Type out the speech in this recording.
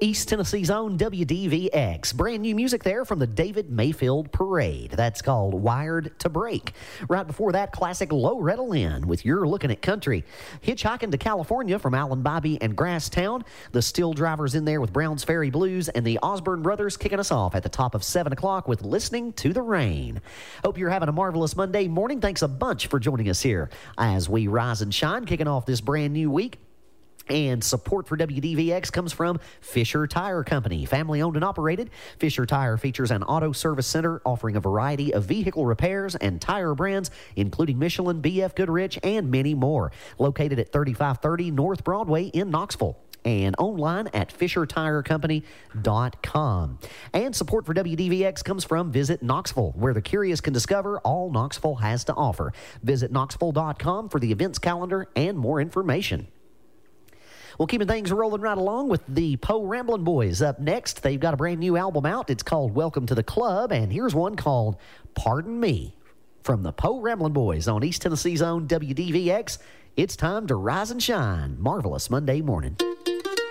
East Tennessee's own WDVX. Brand new music there from the David Mayfield Parade. That's called Wired to Break. Right before that, classic Loretta Lynn with You're Looking at Country. Hitchhiking to California from Alan Bobby and Grasstown. The Still Drivers in there with Browns Ferry Blues, and the Osborne Brothers kicking us off at the top of 7 o'clock with Listening to the Rain. Hope you're having a marvelous Monday morning. Thanks a bunch for joining us here as we rise and shine, kicking off this brand new week. And support for WDVX comes from Fisher Tire Company. Family owned and operated, Fisher Tire features an auto service center offering a variety of vehicle repairs and tire brands, including Michelin, BF Goodrich, and many more. Located at 3530 North Broadway in Knoxville. And online at FisherTireCompany.com. And support for WDVX comes from Visit Knoxville, where the curious can discover all Knoxville has to offer. Visit Knoxville.com for the events calendar and more information. Well, keeping things rolling right along with the Poe Ramblin' Boys. Up next, they've got a brand new album out. It's called Welcome to the Club, and here's one called Pardon Me from the Poe Ramblin' Boys on East Tennessee's own WDVX. It's time to rise and shine. Marvelous Monday morning.